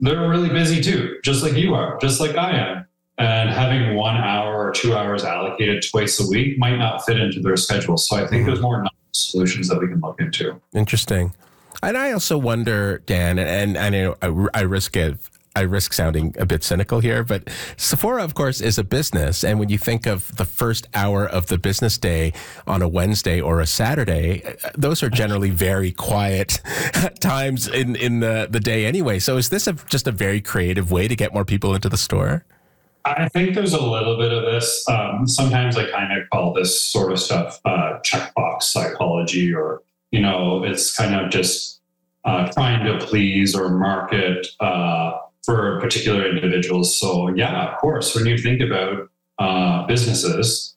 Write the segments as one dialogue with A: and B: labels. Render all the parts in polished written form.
A: they're really busy too, just like you are, just like I am. And having 1 hour or 2 hours allocated twice a week might not fit into their schedule. So I think there's more solutions that we can look into.
B: Interesting. And I also wonder, Dan, and I know I risk sounding a bit cynical here, but Sephora, of course, is a business. And when you think of the first hour of the business day on a Wednesday or a Saturday, those are generally very quiet times in the day anyway. So is this just a very creative way to get more people into the store?
A: I think there's a little bit of this. Sometimes I kind of call this sort of stuff checkbox psychology, or, it's kind of just trying to please or market for particular individuals. So yeah, of course, when you think about businesses,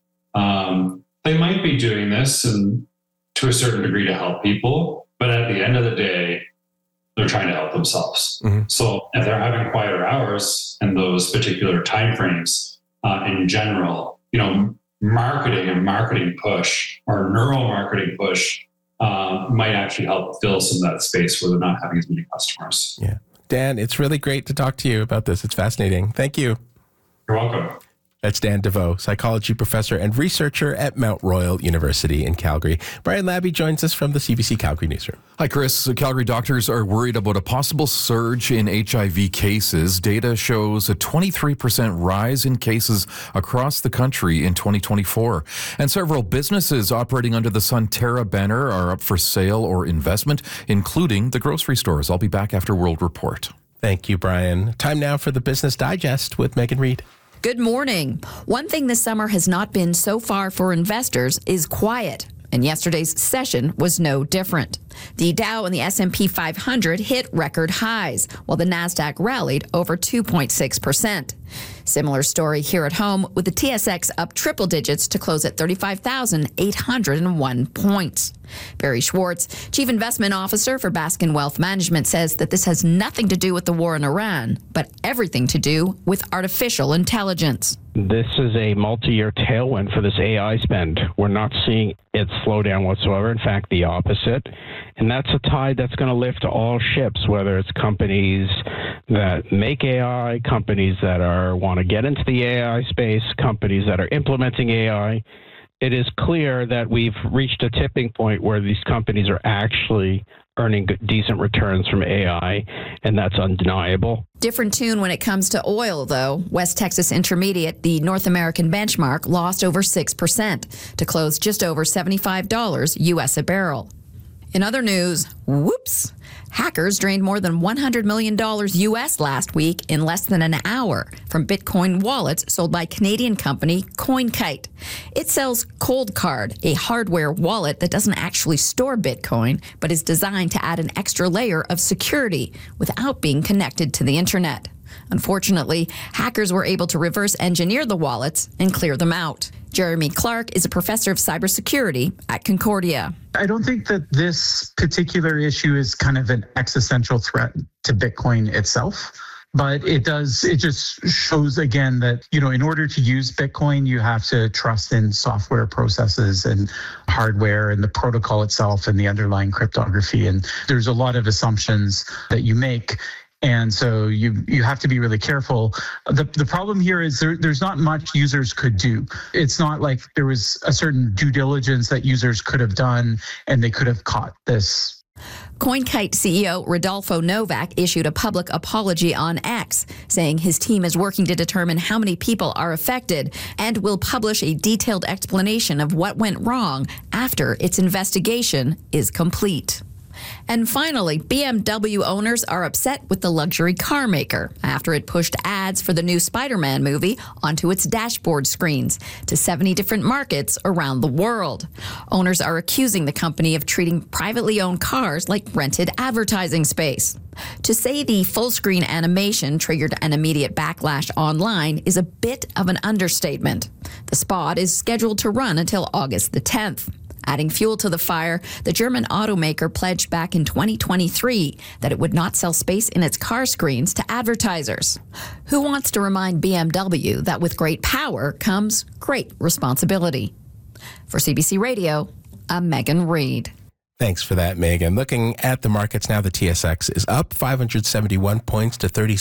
A: they might be doing this and to a certain degree to help people, but at the end of the day, they're trying to help themselves. Mm-hmm. So if they're having quieter hours in those particular timeframes, in general, marketing and marketing push or neural marketing push might actually help fill some of that space where they're not having as many customers.
B: Yeah. Dan, it's really great to talk to you about this. It's fascinating. Thank you.
A: You're welcome.
B: That's Dan DeVoe, psychology professor and researcher at Mount Royal University in Calgary. Brian Labby joins us from the CBC Calgary newsroom.
C: Hi, Chris. Calgary doctors are worried about a possible surge in HIV cases. Data shows a 23% rise in cases across the country in 2024. And several businesses operating under the Sunterra banner are up for sale or investment, including the grocery stores. I'll be back after World Report.
B: Thank you, Brian. Time now for the Business Digest with Megan Reid.
D: Good morning. One thing this summer has not been so far for investors is quiet. And yesterday's session was no different. The Dow and the S&P 500 hit record highs, while the Nasdaq rallied over 2.6%. Similar story here at home, with the TSX up triple digits to close at 35,801 points. Barry Schwartz, Chief Investment Officer for Baskin Wealth Management, says that this has nothing to do with the war in Iran, but everything to do with artificial intelligence.
E: This is a multi-year tailwind for this AI spend. We're not seeing it slow down whatsoever. In fact, the opposite. And that's a tide that's going to lift all ships, whether it's companies that make AI, companies that want to get into the AI space, companies that are implementing AI. It is clear that we've reached a tipping point where these companies are actually earning decent returns from AI, and that's undeniable.
D: Different tune when it comes to oil, though. West Texas Intermediate, the North American benchmark, lost over 6% to close just over $75 U.S. a barrel. In other news, whoops, hackers drained more than $100 million U.S. last week in less than an hour from Bitcoin wallets sold by Canadian company CoinKite. It sells ColdCard, a hardware wallet that doesn't actually store Bitcoin, but is designed to add an extra layer of security without being connected to the internet. Unfortunately, hackers were able to reverse engineer the wallets and clear them out. Jeremy Clark is a professor of cybersecurity at Concordia.
F: I don't think that this particular issue is kind of an existential threat to Bitcoin itself. But it just shows again that, in order to use Bitcoin, you have to trust in software processes and hardware and the protocol itself and the underlying cryptography. And there's a lot of assumptions that you make. And so you have to be really careful. The problem here is there's not much users could do. It's not like there was a certain due diligence that users could have done and they could have caught this.
D: CoinKite CEO Rodolfo Novak issued a public apology on X, saying his team is working to determine how many people are affected and will publish a detailed explanation of what went wrong after its investigation is complete. And finally, BMW owners are upset with the luxury car maker after it pushed ads for the new Spider-Man movie onto its dashboard screens to 70 different markets around the world. Owners are accusing the company of treating privately owned cars like rented advertising space. To say the full-screen animation triggered an immediate backlash online is a bit of an understatement. The spot is scheduled to run until August the 10th. Adding fuel to the fire, the German automaker pledged back in 2023 that it would not sell space in its car screens to advertisers. Who wants to remind BMW that with great power comes great responsibility? For CBC Radio, I'm Megan Reid.
B: Thanks for that, Megan. Looking at the markets now, the TSX is up 571 points to 36.